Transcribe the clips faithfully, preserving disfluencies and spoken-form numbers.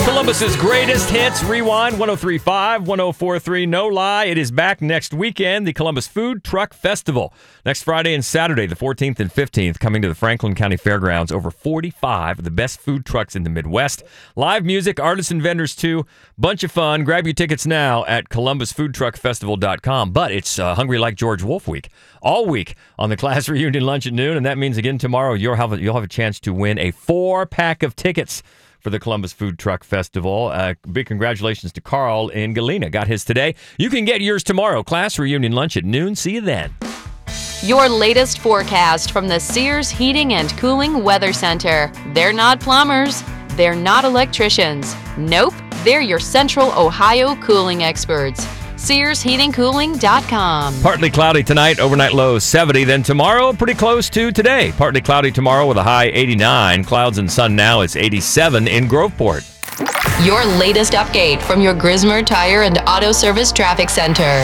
Columbus's greatest hits, Rewind one oh three point five, one oh four point three, No Lie. It is back next weekend, the Columbus Food Truck Festival. Next Friday and Saturday, the fourteenth and fifteenth, coming to the Franklin County Fairgrounds. Over forty-five of the best food trucks in the Midwest. Live music, artists and vendors too. Bunch of fun. Grab your tickets now at columbus food truck festival dot com. But it's uh, Hungry Like George Wolf week. All week on the class reunion lunch at noon. And that means again tomorrow you'll have a, you'll have a chance to win a four-pack of tickets for the Columbus Food Truck Festival. Uh, big congratulations to Carl in Galena. Got his today. You can get yours tomorrow. Class reunion lunch at noon. See you then. Your latest forecast from the Sears Heating and Cooling Weather Center. They're not plumbers. They're not electricians. Nope, they're your Central Ohio cooling experts. Sears Heating Cooling dot com. Partly cloudy tonight, overnight low seventy. Then tomorrow, pretty close to today. Partly cloudy tomorrow with a high eighty-nine. Clouds and sun now, it's eighty-seven in Groveport. Your latest update from your Grismer Tire and Auto Service Traffic Center.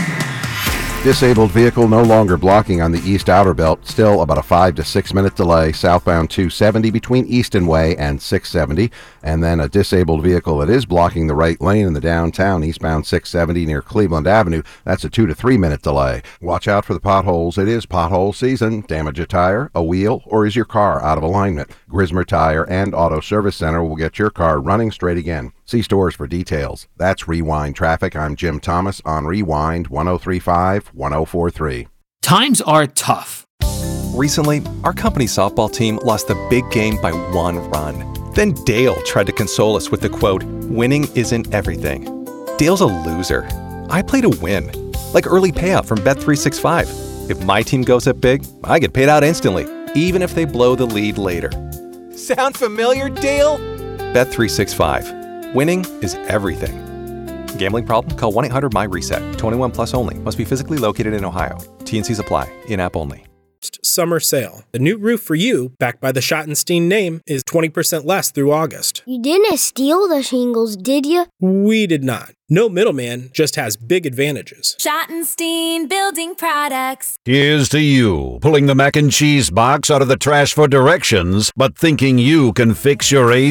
Disabled vehicle no longer blocking on the East Outer Belt. Still about a five to six minute delay southbound two seventy between Easton Way and six seventy. And then a disabled vehicle that is blocking the right lane in the downtown eastbound six seventy near Cleveland Avenue. That's a two to three minute delay. Watch out for the potholes. It is pothole season. Damage a tire, a wheel, or is your car out of alignment? Grismer Tire and Auto Service Center will get your car running straight again. See stores for details. That's Rewind Traffic. I'm Jim Thomas on Rewind one oh three point five, one oh four point three. Times are tough. Recently, our company softball team lost the big game by one run. Then Dale tried to console us with the quote, "Winning isn't everything." Dale's a loser. I play to win. Like early payout from Bet three sixty-five. If my team goes up big, I get paid out instantly, even if they blow the lead later. Sound familiar, Dale? Bet three sixty-five. Winning is everything. Gambling problem? Call one eight hundred my reset. twenty-one plus only. Must be physically located in Ohio. T and Cs apply. In-app only. Summer sale. The new roof for you, backed by the Schottenstein name, is twenty percent less through August. You didn't steal the shingles, did you? We did not. No middleman, just has big advantages. Schottenstein Building Products. Here's to you, pulling the mac and cheese box out of the trash for directions, but thinking you can fix your A